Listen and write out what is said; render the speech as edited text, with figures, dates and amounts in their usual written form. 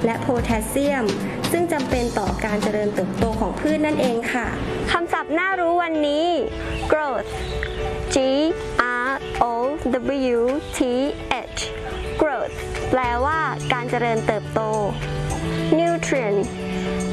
และโพแทสเซียมซึ่งจำเป็นต่อการเจริญเติบโตของพืชนั่นเองค่ะคำศัพท์น่ารู้วันนี้ growth G R O W T H growth แปลว่าการเจริญเติบโต nutrient